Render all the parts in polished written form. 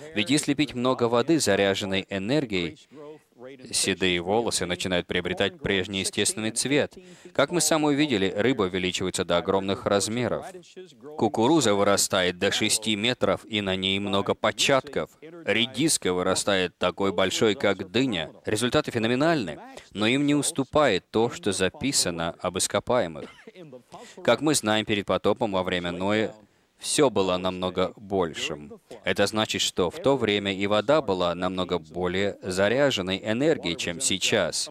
Ведь если пить много воды, заряженной энергией, седые волосы начинают приобретать прежний естественный цвет. Как мы сами увидели, рыба увеличивается до огромных размеров. Кукуруза вырастает до 6 метров, и на ней много початков. Редиска вырастает такой большой, как дыня. Результаты феноменальны, но им не уступает то, что записано об ископаемых. Как мы знаем, перед потопом во время Ноя все было намного большим. Это значит, что в то время и вода была намного более заряженной энергией, чем сейчас.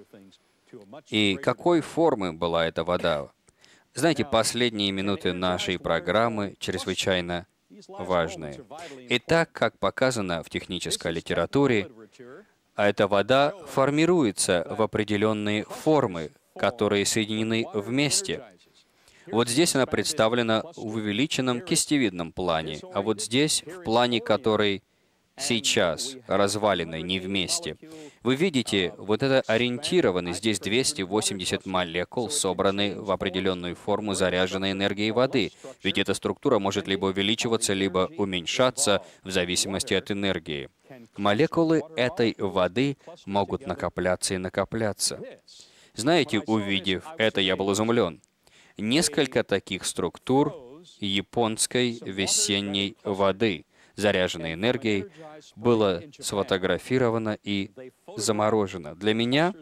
И какой формы была эта вода? Знаете, последние минуты нашей программы чрезвычайно важные. Итак, как показано в технической литературе, эта вода формируется в определенные формы, которые соединены вместе. Вот здесь она представлена в увеличенном кистевидном плане, а вот здесь, в плане, который сейчас развалины не вместе. Вы видите, вот это ориентированы, здесь 280 молекул, собраны в определенную форму заряженной энергией воды, ведь эта структура может либо увеличиваться, либо уменьшаться в зависимости от энергии. Молекулы этой воды могут накопляться и накопляться. Знаете, увидев это, я был изумлен. Несколько таких структур японской весенней воды, заряженной энергией, было сфотографировано и заморожено. Для меня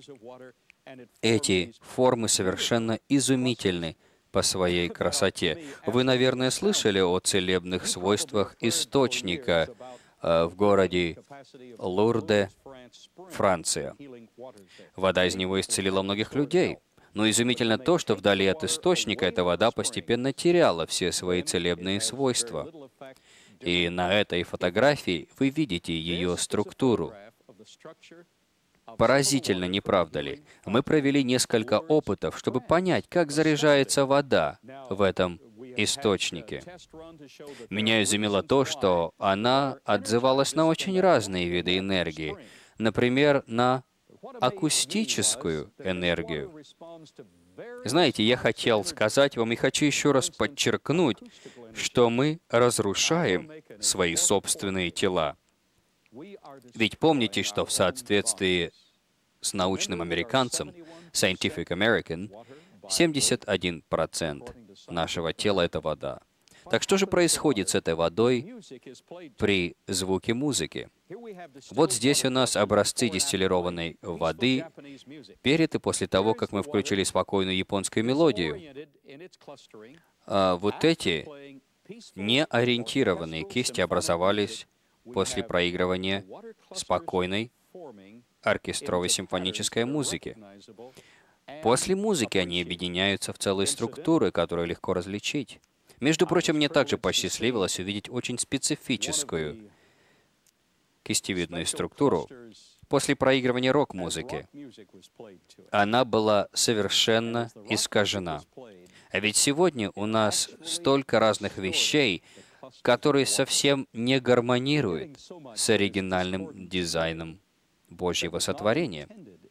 эти формы совершенно изумительны по своей красоте. Вы, наверное, слышали о целебных свойствах источника в городе Лурде, Франция. Вода из него исцелила многих людей. Но изумительно то, что вдали от источника эта вода постепенно теряла все свои целебные свойства. И на этой фотографии вы видите ее структуру. Поразительно, не правда ли? Мы провели несколько опытов, чтобы понять, как заряжается вода в этом источнике. Меня изумило то, что она отзывалась на очень разные виды энергии. Например, на акустическую энергию. Знаете, я хотел сказать вам и хочу еще раз подчеркнуть, что мы разрушаем свои собственные тела. Ведь помните, что в соответствии с научным американцем, Scientific American, 71% нашего тела — это вода. Так что же происходит с этой водой при звуке музыки? Вот здесь у нас образцы дистиллированной воды перед и после того, как мы включили спокойную японскую мелодию. Вот эти неориентированные кисти образовались после проигрывания спокойной оркестровой симфонической музыки. После музыки они объединяются в целые структуры, которые легко различить. Между прочим, мне также посчастливилось увидеть очень специфическую кистевидную структуру после проигрывания рок-музыки. Она была совершенно искажена. А ведь сегодня у нас столько разных вещей, которые совсем не гармонируют с оригинальным дизайном Божьего сотворения.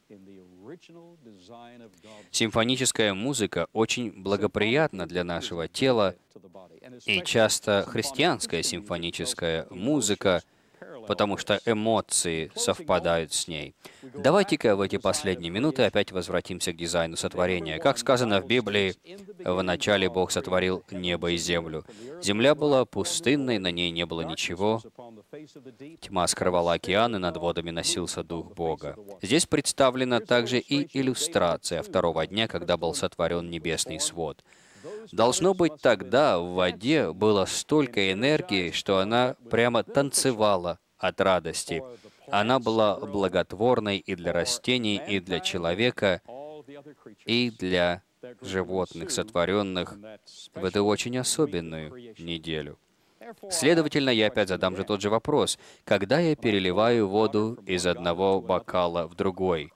Симфоническая музыка очень благоприятна для нашего тела, и часто христианская симфоническая музыка, потому что эмоции совпадают с ней. Давайте-ка в эти последние минуты опять возвратимся к дизайну сотворения. Как сказано в Библии, в начале Бог сотворил небо и землю. Земля была пустынной, на ней не было ничего. Тьма скрывала океаны, над водами носился Дух Бога. Здесь представлена также и иллюстрация второго дня, когда был сотворен небесный свод. Должно быть, тогда в воде было столько энергии, что она прямо танцевала от радости. Она была благотворной и для растений, и для человека, и для животных, сотворенных в эту очень особенную неделю. Следовательно, я опять задам же тот же вопрос. Когда я переливаю воду из одного бокала в другой,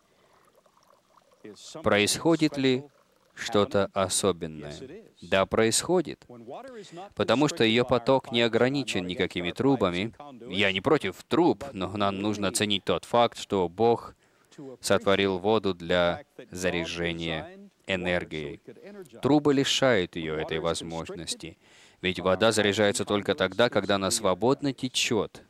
происходит ли что-то особенное? Да, происходит. Потому что ее поток не ограничен никакими трубами. Я не против труб, но нам нужно ценить тот факт, что Бог сотворил воду для заряжения энергией. Трубы лишают ее этой возможности. Ведь вода заряжается только тогда, когда она свободно течет